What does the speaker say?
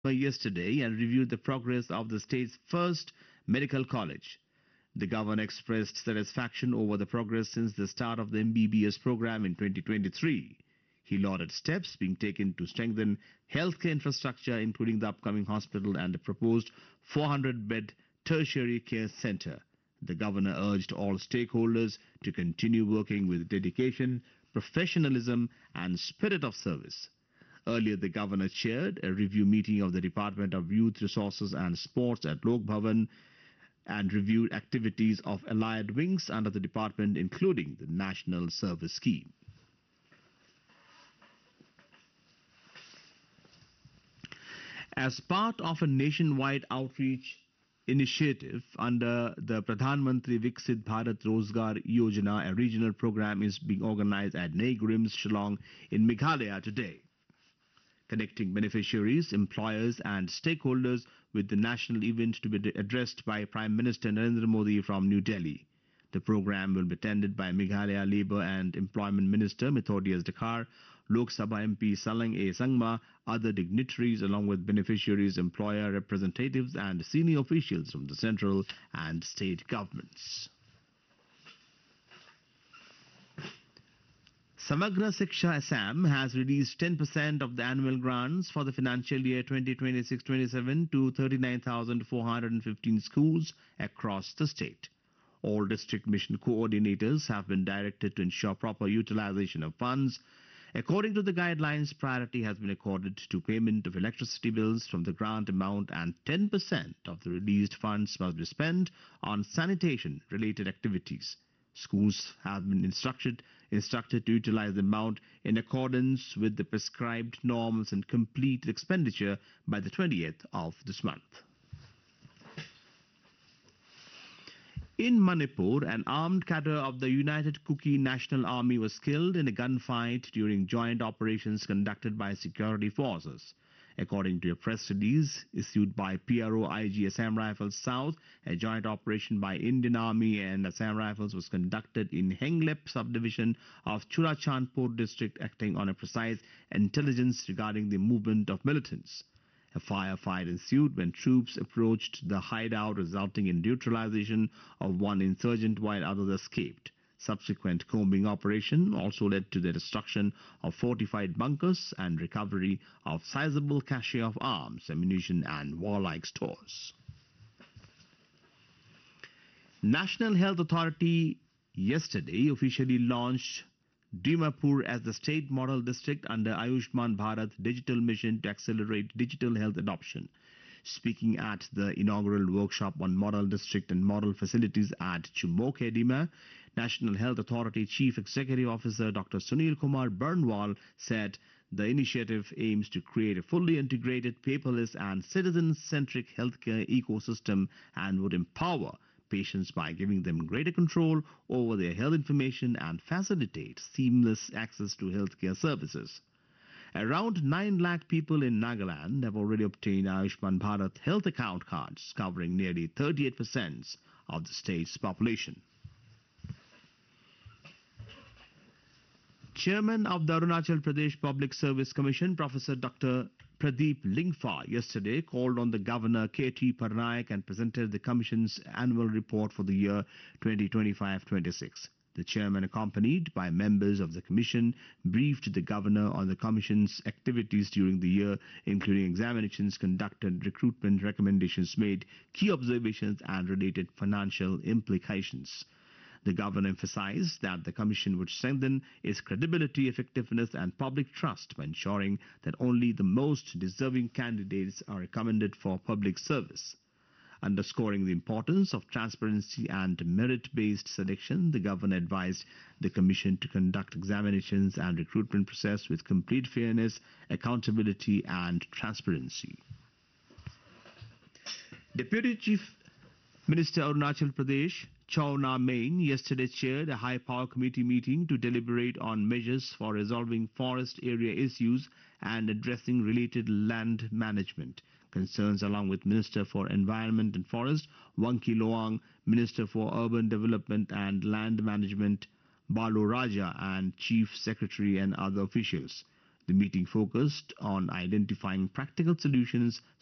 yesterday and reviewed the progress of the state's first medical college. The governor expressed satisfaction over the progress since the start of the MBBS program in 2023. He lauded steps being taken to strengthen healthcare infrastructure, including the upcoming hospital and the proposed 400-bed tertiary care center. The governor urged all stakeholders to continue working with dedication, professionalism, and spirit of service. Earlier, the governor chaired a review meeting of the Department of Youth Resources and Sports at Lok Bhavan and reviewed activities of allied wings under the department, including the National Service Scheme. As part of a nationwide outreach initiative under the Pradhan Mantri Viksit Bharat Rozgar Yojana, a regional program is being organized at Naegrims, Shillong in Meghalaya today, connecting beneficiaries, employers and stakeholders with the national event to be addressed by Prime Minister Narendra Modi from New Delhi. The program will be attended by Meghalaya Labour and Employment Minister Methodius Dakar, Lok Sabha MP Salang A. Sangma, other dignitaries along with beneficiaries, employer representatives and senior officials from the central and state governments. Samagra Shiksha Assam has released 10% of the annual grants for the financial year 2026-27 to 39,415 schools across the state. All district mission coordinators have been directed to ensure proper utilization of funds. According to the guidelines, priority has been accorded to payment of electricity bills from the grant amount, and 10% of the released funds must be spent on sanitation-related activities. Schools have been instructed to utilize the amount in accordance with the prescribed norms and complete expenditure by the 20th of this month. In Manipur, an armed cadre of the United Kuki National Army was killed in a gunfight during joint operations conducted by security forces. According to a press release issued by PRO IG Assam Rifles South, a joint operation by Indian Army and Assam Rifles was conducted in Henglep subdivision of Churachandpur district, acting on a precise intelligence regarding the movement of militants. A firefight ensued when troops approached the hideout, resulting in neutralization of one insurgent while others escaped. Subsequent combing operation also led to the destruction of fortified bunkers and recovery of sizable cache of arms, ammunition and warlike stores. National Health Authority yesterday officially launched Dimapur as the state model district under Ayushman Bharat digital mission to accelerate digital health adoption. Speaking at the inaugural workshop on model district and model facilities at Chumoke Dima, National Health Authority Chief Executive Officer Dr. Sunil Kumar Burnwal said the initiative aims to create a fully integrated, paperless and citizen-centric healthcare ecosystem and would empower patients by giving them greater control over their health information and facilitate seamless access to healthcare services. Around 9 lakh people in Nagaland have already obtained Ayushman Bharat health account cards, covering nearly 38% of the state's population. Chairman of the Arunachal Pradesh Public Service Commission, Professor Dr. Pradeep Lingfa, yesterday called on the Governor K.T. Parnaik and presented the Commission's annual report for the year 2025-26. The chairman, accompanied by members of the Commission, briefed the Governor on the Commission's activities during the year, including examinations conducted, recruitment recommendations made, key observations and related financial implications. The Governor emphasized that the Commission would strengthen its credibility, effectiveness and public trust by ensuring that only the most deserving candidates are recommended for public service. Underscoring the importance of transparency and merit-based selection, the Governor advised the Commission to conduct examinations and recruitment process with complete fairness, accountability and transparency. Deputy Chief Minister Arunachal Pradesh Chawna Main yesterday chaired a high-power committee meeting to deliberate on measures for resolving forest area issues and addressing related land management concerns, along with Minister for Environment and Forest Wangki Loang, Minister for Urban Development and Land Management Balu Raja and Chief Secretary and other officials. The meeting focused on identifying practical solutions